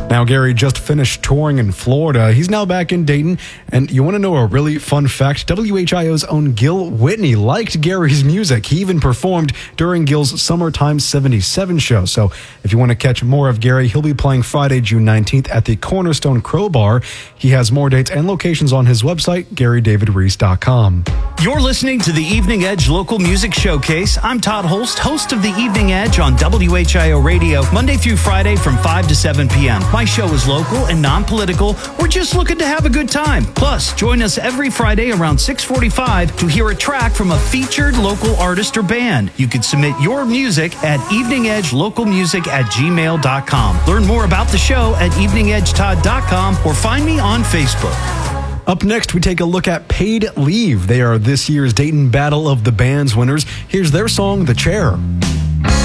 Now, Gary just finished touring in Florida. He's now back in Dayton. And you want to know a really fun fact? WHIO's own Gil Whitney liked Gary's music. He even performed during Gil's Summertime 77 show. So if you want to catch more of Gary, he'll be playing Friday, June 19th at the Cornerstone Crowbar. He has more dates and locations on his website, GaryDavidReese.com. You're listening to the Evening Edge Local Music Showcase. I'm Todd Holst, host of the Evening Edge on WHIO Radio, Monday through Friday from 5 to 7 p.m. My show is local and non-political. We're just looking to have a good time. Plus, join us every Friday around 6:45 to hear a track from a featured local artist or band. You can submit your music at eveningedgelocalmusic@gmail.com. Learn more about the show at eveningedgetodd.com or find me on Facebook. Up next, we take a look at Paid Leave. They are this year's Dayton Battle of the Bands winners. Here's their song, The Chair.